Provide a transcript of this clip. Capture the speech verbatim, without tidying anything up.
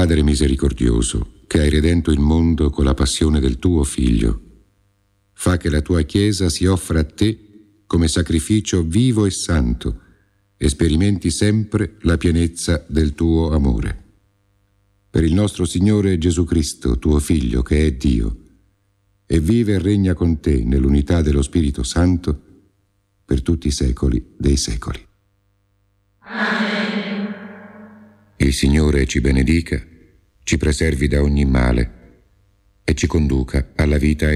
Padre misericordioso, che hai redento il mondo con la passione del tuo Figlio, fa che la tua Chiesa si offra a te come sacrificio vivo e santo e sperimenti sempre la pienezza del tuo amore. Per il nostro Signore Gesù Cristo, tuo Figlio, che è Dio, e vive e regna con te nell'unità dello Spirito Santo per tutti i secoli dei secoli. Amen. Il Signore ci benedica, ci preservi da ogni male e ci conduca alla vita